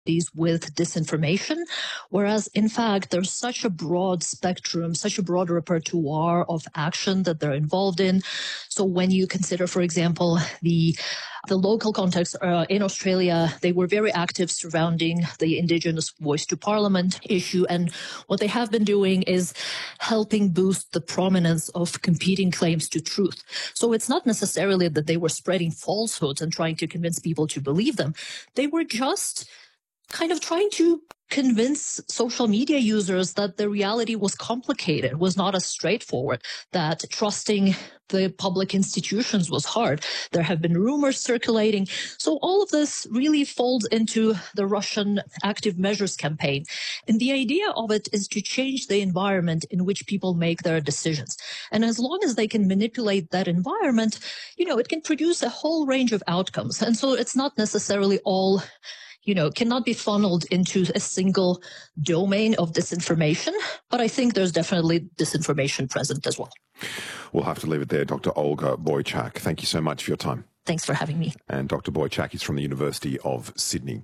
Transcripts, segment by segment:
with disinformation, whereas in fact there's such a broad spectrum, such a broad repertoire of action that they're involved in. So when you consider, for example, the local context in Australia, they were very active surrounding the Indigenous Voice to Parliament issue. And what they have been doing is helping boost the prominence of competing claims to truth. So it's not necessarily that they were spreading falsehoods and trying to convince people to believe them. They were just kind of trying to convince social media users that the reality was complicated, was not as straightforward, that trusting the public institutions was hard. There have been rumors circulating. So all of this really folds into the Russian active measures campaign. And the idea of it is to change the environment in which people make their decisions. And as long as they can manipulate that environment, it can produce a whole range of outcomes. And so it's not necessarily all cannot be funneled into a single domain of disinformation. But I think there's definitely disinformation present as well. We'll have to leave it there. Dr. Olga Boychuk, thank you so much for your time. Thanks for having me. And Dr. Boychuk is from the University of Sydney.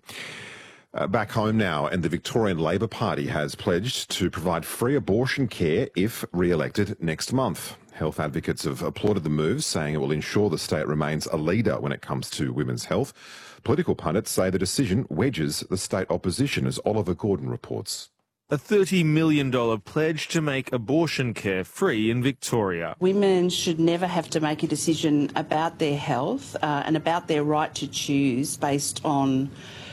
Back home now, and the Victorian Labor Party has pledged to provide free abortion care if re-elected next month. Health advocates have applauded the move, saying it will ensure the state remains a leader when it comes to women's health. Political pundits say the decision wedges the state opposition, as Oliver Gordon reports. A $30 million pledge to make abortion care free in Victoria. Women should never have to make a decision about their health and about their right to choose based on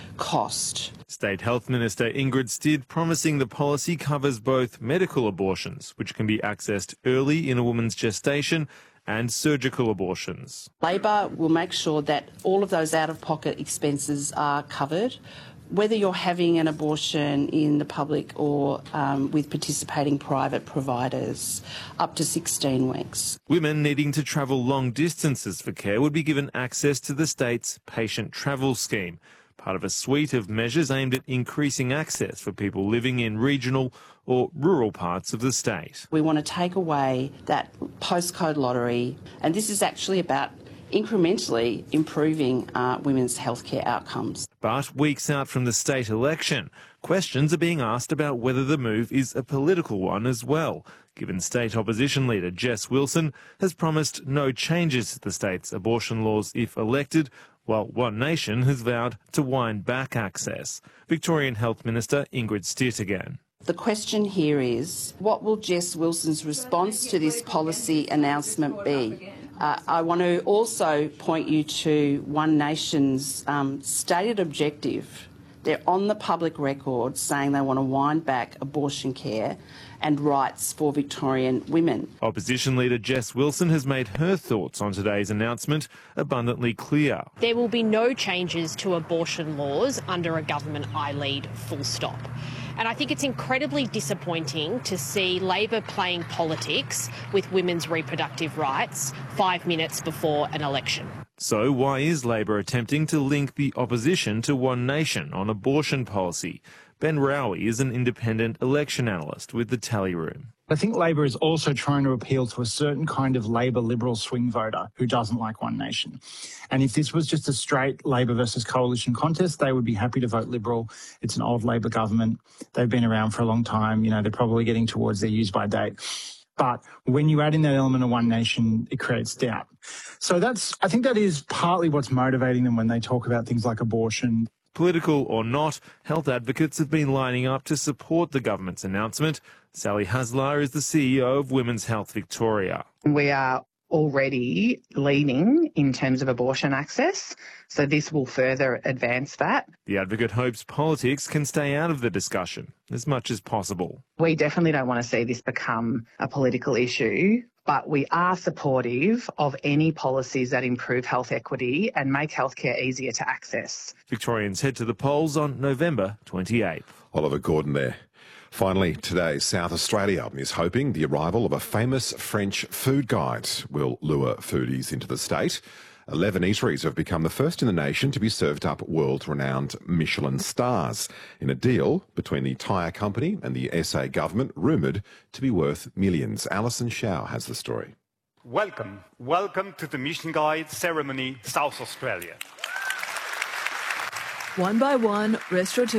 cost. State Health Minister Ingrid Stidd promising the policy covers both medical abortions, which can be accessed early in a woman's gestation, and surgical abortions. Labor will make sure that all of those out-of-pocket expenses are covered, whether you're having an abortion in the public or with participating private providers, up to 16 weeks. Women needing to travel long distances for care would be given access to the state's patient travel scheme, part of a suite of measures aimed at increasing access for people living in regional or rural parts of the state. We want to take away that postcode lottery, and this is actually about incrementally improving women's healthcare outcomes. But weeks out from the state election, questions are being asked about whether the move is a political one as well, given state opposition leader Jess Wilson has promised no changes to the state's abortion laws if elected, while One Nation has vowed to wind back access. Victorian Health Minister Ingrid Stitt again. The question here is, what will Jess Wilson's response to this policy announcement be? I want to also point you to One Nation's stated objective. They're on the public record saying they want to wind back abortion care and rights for Victorian women. Opposition leader Jess Wilson has made her thoughts on today's announcement abundantly clear. There will be no changes to abortion laws under a government I lead, full stop. And I think it's incredibly disappointing to see Labor playing politics with women's reproductive rights 5 minutes before an election. So why is Labor attempting to link the opposition to One Nation on abortion policy? Ben Rowie is an independent election analyst with the Tally Room. I think Labor is also trying to appeal to a certain kind of Labor Liberal swing voter who doesn't like One Nation. And if this was just a straight Labor versus coalition contest, they would be happy to vote Liberal. It's an old Labor government. They've been around for a long time. They're probably getting towards their use-by date. But when you add in that element of One Nation, it creates doubt. So I think that is partly what's motivating them when they talk about things like abortion. Political or not, health advocates have been lining up to support the government's announcement. Sally Haslar is the CEO of Women's Health Victoria. We are already leading in terms of abortion access, so this will further advance that. The advocate hopes politics can stay out of the discussion as much as possible. We definitely don't want to see this become a political issue, but we are supportive of any policies that improve health equity and make healthcare easier to access. Victorians head to the polls on November 28th. Oliver Gordon there. Finally, today, South Australia is hoping the arrival of a famous French food guide will lure foodies into the state. 11 eateries have become the first in the nation to be served up world-renowned Michelin stars in a deal between the tyre company and the SA government, rumoured to be worth millions. Alison Shao has the story. Welcome to the Michelin Guide ceremony, South Australia. One by one, restaurateurs